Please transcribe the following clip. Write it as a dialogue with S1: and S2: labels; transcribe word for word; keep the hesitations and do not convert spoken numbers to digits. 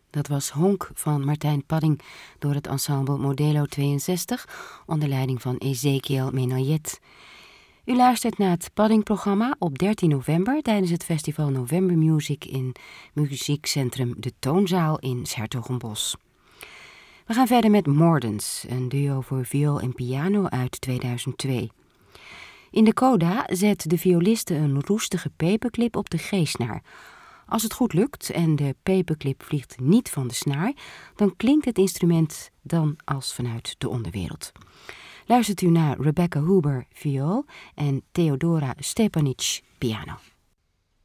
S1: Dat was Honk van Martijn Padding door het ensemble Modelo tweeënzestig onder leiding van Ezekiel Menayet. U luistert naar het Padding-programma op dertien november tijdens het festival November Music in muziekcentrum De Toonzaal in 's Hertogenbosch. We gaan verder met Mordens, een duo voor viool en piano uit tweeduizend twee. In de coda zet de violiste een roestige paperclip op de G-snaar. Als het goed lukt en de paperclip vliegt niet van de snaar, dan klinkt het instrument dan als vanuit de onderwereld. Luistert u naar Rebecca Huber viool en Theodora Stepanic piano.